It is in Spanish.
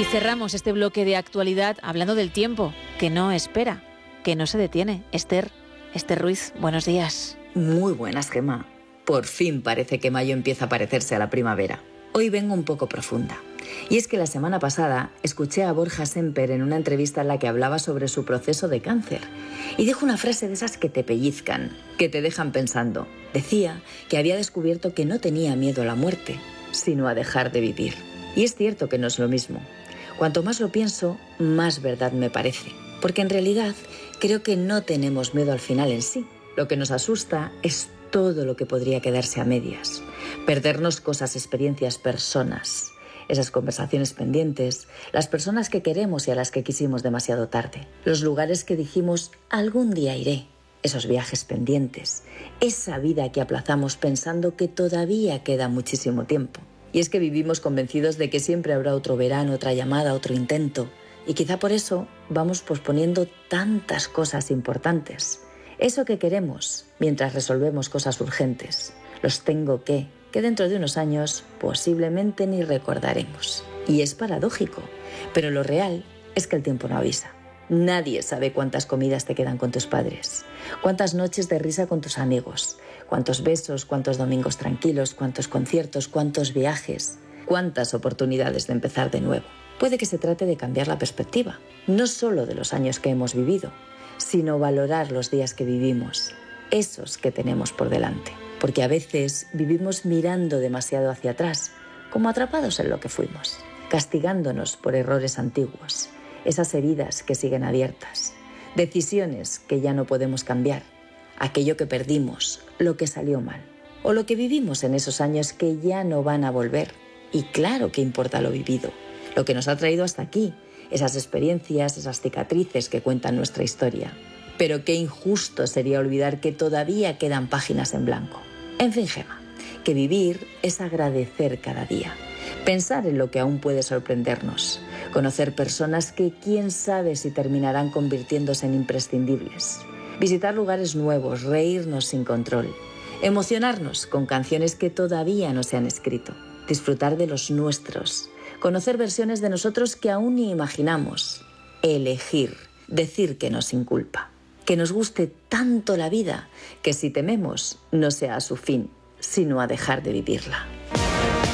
cerramos este bloque de actualidad hablando del tiempo, que no espera, que no se detiene. Esther Ruiz, buenos días. Muy buenas, Gemma. Por fin parece que mayo empieza a parecerse a la primavera. Hoy vengo un poco profunda. Y es que la semana pasada escuché a Borja Semper en una entrevista en la que hablaba sobre su proceso de cáncer. Y dijo una frase de esas que te pellizcan, que te dejan pensando. Decía que había descubierto que no tenía miedo a la muerte, sino a dejar de vivir. Y es cierto que no es lo mismo. Cuanto más lo pienso, más verdad me parece. Porque en realidad creo que no tenemos miedo al final en sí. Lo que nos asusta es todo lo que podría quedarse a medias. Perdernos cosas, experiencias, personas. Esas conversaciones pendientes, las personas que queremos y a las que quisimos demasiado tarde. Los lugares que dijimos algún día iré. Esos viajes pendientes. Esa vida que aplazamos pensando que todavía queda muchísimo tiempo. Y es que vivimos convencidos de que siempre habrá otro verano, otra llamada, otro intento. Y quizá por eso vamos posponiendo tantas cosas importantes. Eso que queremos mientras resolvemos cosas urgentes. Los tengo que dentro de unos años posiblemente ni recordaremos. Y es paradójico, pero lo real es que el tiempo no avisa. Nadie sabe cuántas comidas te quedan con tus padres, cuántas noches de risa con tus amigos, cuántos besos, cuántos domingos tranquilos, cuántos conciertos, cuántos viajes, cuántas oportunidades de empezar de nuevo. Puede que se trate de cambiar la perspectiva, no solo de los años que hemos vivido, sino valorar los días que vivimos, esos que tenemos por delante. Porque a veces vivimos mirando demasiado hacia atrás, como atrapados en lo que fuimos, castigándonos por errores antiguos, esas heridas que siguen abiertas, decisiones que ya no podemos cambiar, aquello que perdimos, lo que salió mal, o lo que vivimos en esos años que ya no van a volver. Y claro que importa lo vivido, lo que nos ha traído hasta aquí, esas experiencias, esas cicatrices que cuentan nuestra historia. Pero qué injusto sería olvidar que todavía quedan páginas en blanco. En fin, Gemma, que vivir es agradecer cada día, pensar en lo que aún puede sorprendernos, conocer personas que quién sabe si terminarán convirtiéndose en imprescindibles, visitar lugares nuevos, reírnos sin control, emocionarnos con canciones que todavía no se han escrito, disfrutar de los nuestros, conocer versiones de nosotros que aún ni imaginamos, elegir, decir que no sin culpa. Que nos guste tanto la vida que si tememos no sea a su fin, sino a dejar de vivirla.